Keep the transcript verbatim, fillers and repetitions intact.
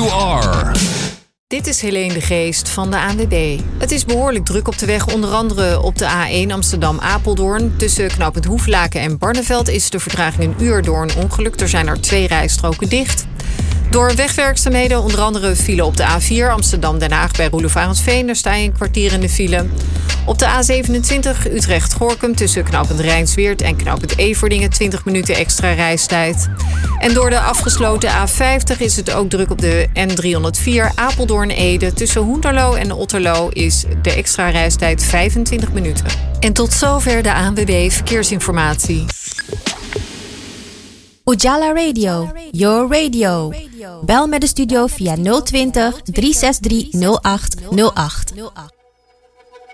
you are. Dit is Helene de Geest van de A N W B. Het is behoorlijk druk op de weg, onder andere op de A één Amsterdam-Apeldoorn. Tussen knooppunt Hoeflaken en Barneveld is de vertraging een uur door een ongeluk. Er zijn er twee rijstroken dicht. Door wegwerkzaamheden, onder andere file op de A vier Amsterdam-Den Haag bij Roelof Arendsveen. Daar sta je een kwartier in de file. Op de A zevenentwintig Utrecht-Gorkum tussen knooppunt Rijnsweert en knooppunt Everdingen twintig minuten extra reistijd. En door de afgesloten A vijftig is het ook druk op de N driehonderdvier Apeldoorn-Ede. Tussen Hoenderloo en Otterloo is de extra reistijd vijfentwintig minuten. En tot zover de A N W B Verkeersinformatie. Ujala Radio, your radio. Bel met de studio via nul twintig, drie zes drie, nul acht nul acht.